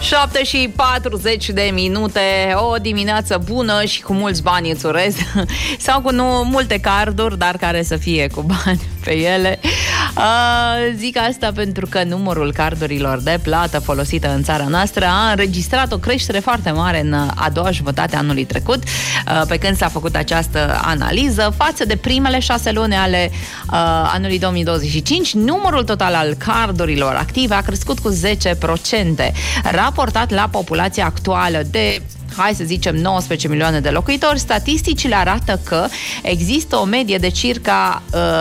7:40, o dimineață bună și cu mulți bani îți urez. Sau cu multe carduri, dar care să fie cu bani pe ele. Zic asta pentru că numărul cardurilor de plată folosită în țara noastră a înregistrat o creștere foarte mare în a doua jumătate a anului trecut, pe când s-a făcut această analiză. Față de primele 6 luni ale anului 2025, numărul total al cardurilor active a crescut cu 10%. Raportat la populația actuală de, hai să zicem, 19 milioane de locuitori, statisticile arată că există o medie de circa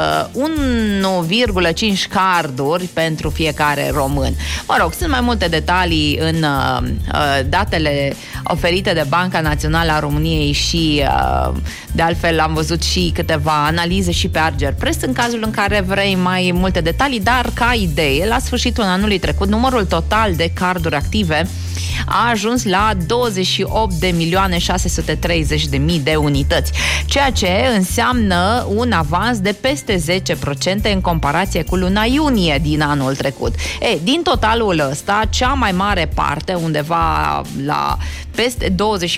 1,5 carduri pentru fiecare român. Mă rog, sunt mai multe detalii în datele oferite de Banca Națională a României și de altfel am văzut și câteva analize și pe Argerpress în cazul în care vrei mai multe detalii, dar ca idee, la sfârșitul anului trecut, numărul total de carduri active a ajuns la 28.630.000 de unități, ceea ce înseamnă un avans de peste 10% în comparație cu luna iunie din anul trecut. Din totalul ăsta, cea mai mare parte, undeva la peste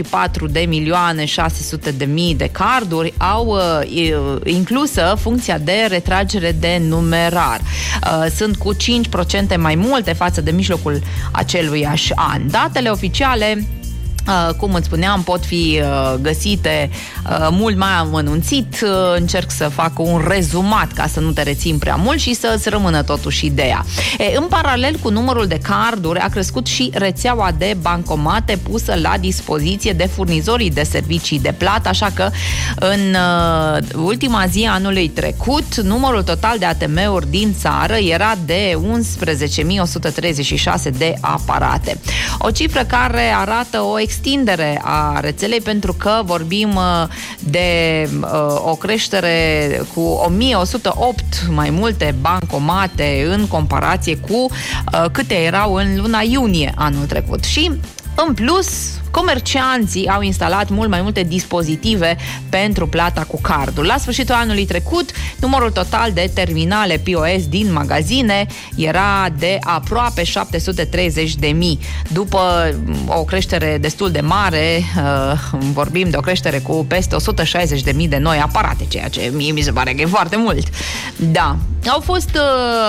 24.600.000 de carduri, au inclusă funcția de retragere de numerar. Sunt cu 5% mai multe față de mijlocul aceluiași an. Datele oficiale, cum îți spuneam, pot fi găsite mult mai amănunțit. Încerc să fac un rezumat ca să nu te rețin prea mult și să îți rămână totuși ideea. În paralel cu numărul de carduri, a crescut și rețeaua de bancomate pusă la dispoziție de furnizorii de servicii de plată, așa că în ultima zi a anului trecut, numărul total de ATM-uri din țară era de 11.136 de aparate. O cifră care arată o extindere a rețelei, pentru că vorbim de o creștere cu 1108 mai multe bancomate în comparație cu câte erau în luna iunie anul trecut. Și în plus, comercianții au instalat mult mai multe dispozitive pentru plata cu cardul. La sfârșitul anului trecut, numărul total de terminale POS din magazine era de aproape 730.000. După o creștere destul de mare, vorbim de o creștere cu peste 160.000 de noi aparate, ceea ce mie mi se pare că e foarte mult. Da, au fost